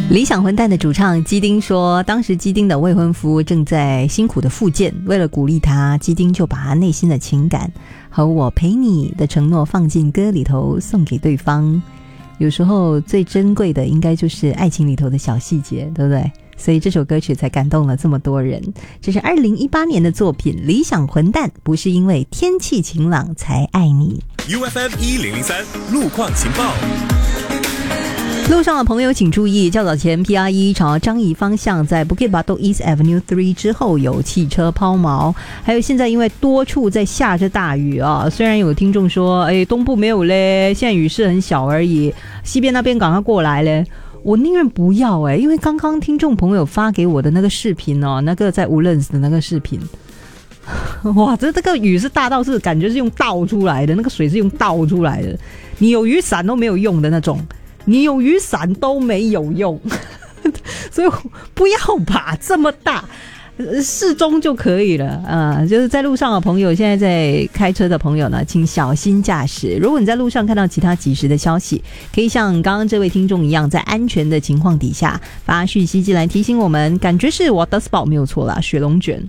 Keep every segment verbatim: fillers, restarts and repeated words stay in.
理想混蛋的主唱基丁说，当时基丁的未婚夫正在辛苦的复健，为了鼓励他，基丁就把他内心的情感和我陪你的承诺放进歌里头送给对方。有时候最珍贵的应该就是爱情里头的小细节，对不对？所以这首歌曲才感动了这么多人。这是二零一八年的作品《理想混蛋》，不是因为天气晴朗才爱你。 U F M 一零零三路况情报。 路上的朋友请注意，较早前 P R 一 朝樟宜方向在 Bukit Batok East Avenue 三之后有汽车抛锚，还有现在因为多处在下着大雨啊，虽然有听众说哎，东部没有嘞，现在雨势很小而已，西边那边赶快过来嘞，我宁愿不要哎，因为刚刚听众朋友发给我的那个视频哦，那个在无论的那个视频，哇，这这个雨是大到是感觉是用倒出来的，那个水是用倒出来的，你有雨伞都没有用的那种，你有雨伞都没有用所以不要吧，这么大适中就可以了啊、呃！就是在路上的朋友，现在在开车的朋友呢，请小心驾驶。如果你在路上看到其他及时的消息，可以像刚刚这位听众一样，在安全的情况底下发讯息进来提醒我们。感觉是 Water Spot 没有错啦，雪龙卷。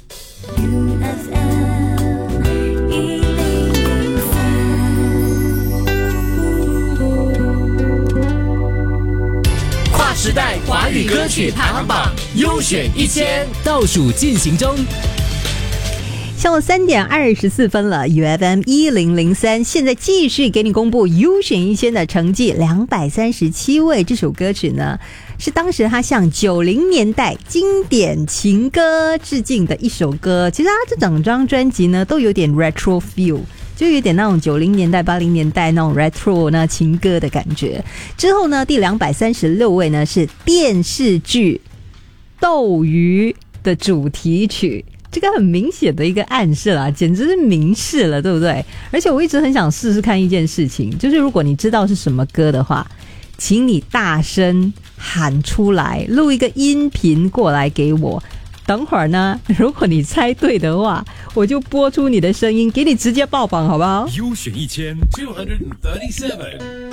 时代华语歌曲排行榜优选一千倒数进行中。 下午三点二十四分了 ，U F M 一零零三，现在继续给你公布优选一千的成绩，两百三十七位。这首歌曲呢，是当时他向九零年代经典情歌致敬的一首歌。其实他这整张专辑呢，都有点 retro feel。就有点那种九零年代、八零年代那种 retro 那情歌的感觉。之后呢，第两百三十六位呢是电视剧《斗鱼》的主题曲，这个很明显的一个暗示啦，简直是明示了，对不对？而且我一直很想试试看一件事情，就是如果你知道是什么歌的话，请你大声喊出来，录一个音频过来给我。等会儿呢，如果你猜对的话，我就播出你的声音，给你直接爆榜，好不好？ 优选一千 two hundred thirty-seven